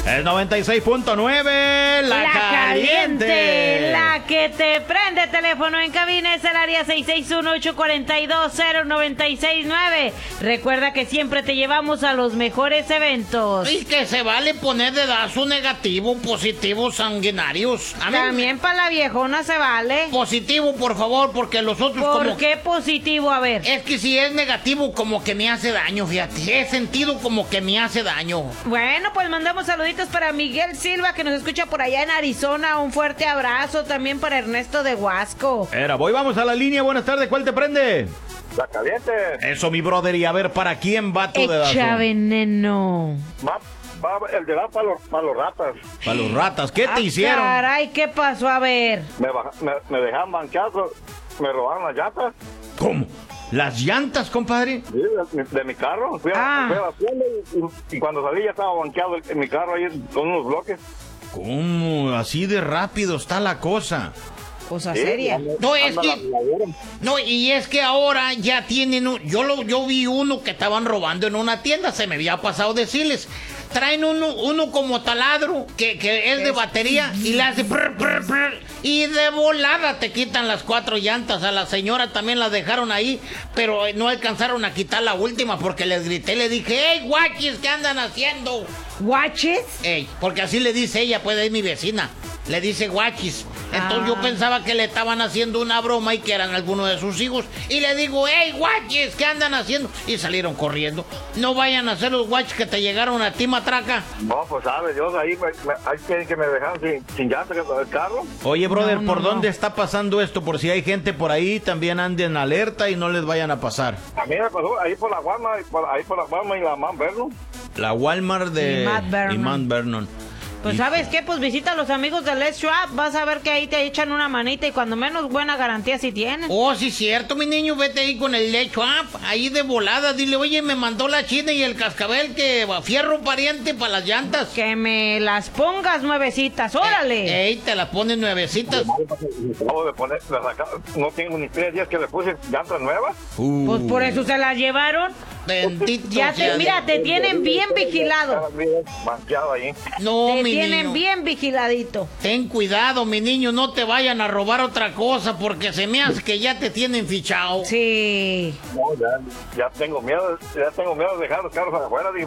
Es 96.9, la caliente. La que te prende. Teléfono en cabina es el área 661-842-0969. Recuerda que siempre te llevamos a los mejores eventos. Y que se vale poner dedazo negativo, positivo, sanguinarios. También para la viejona se vale. Positivo, por favor, porque los otros ¿Por qué positivo? A ver. Es que si es negativo, como que me hace daño, fíjate. He sentido como que me hace daño. Bueno, pues mandamos saluditos para Miguel Silva, que nos escucha por allá en Arizona. Un fuerte abrazo también para Ernesto de Huasco. Vamos a la línea. Buenas tardes, ¿cuál te prende? La caliente. Eso, mi brother, y a ver, ¿para quién va tu dedazo? Echa veneno. Va el dedazo para los ratas. Para los ratas, ¿qué te hicieron? Caray, ¿qué pasó? A ver. Me dejaron manchado, me robaron las llantas. ¿Cómo? ¿Las llantas, compadre? Sí, de mi carro. Fui a la tienda y cuando salí ya estaba banqueado en mi carro ahí con unos bloques. ¿Cómo? Así de rápido está la cosa. Cosa seria. Y es que ahora ya tienen yo vi uno que estaban robando en una tienda, se me había pasado decirles. Traen uno como taladro que es de batería y le hace prr, prr, prr, y de volada te quitan las 4 llantas. A la señora también las dejaron ahí, pero no alcanzaron a quitar la última porque les grité, le dije, ¡hey, guachis! ¿Qué andan haciendo? ¿Guachis? Ey, porque así le dice ella, pues es mi vecina. Le dice guachis. Entonces yo pensaba que le estaban haciendo una broma y que eran algunos de sus hijos. Y le digo, hey, guachis, ¿qué andan haciendo? Y salieron corriendo. No vayan a ser los guachis que te llegaron a ti, matraca. No, pues sabe Dios, ahí que me dejaron sin llanta del carro. Oye, brother, ¿por dónde está pasando esto? Por si hay gente por ahí, también anden alerta y no les vayan a pasar. A mí me pasó ahí por la Walmart, ahí por la Walmart y la Mount Vernon. La Walmart de Mount Vernon. Pues ¿sabes qué? Pues visita a los amigos de Let's Shop, vas a ver que ahí te echan una manita y cuando menos buena garantía sí tienen. Oh, sí, cierto, mi niño, vete ahí con el Let's Shop, ahí de volada, dile, oye, me mandó la China y el Cascabel que va fierro pariente para las llantas. Que me las pongas nuevecitas, órale. Ey, te las pones nuevecitas. Acabo de poner, no tengo ni 3 días que le puse llantas nuevas. Pues por eso se las llevaron. Bendito mira, te tienen bien vigilado. Banqueado ahí. No, te mi tienen niño. bien vigiladito. Ten cuidado, mi niño, no te vayan a robar otra cosa porque se me hace que ya te tienen fichado. Sí. No, ya tengo miedo de dejar los carros afuera.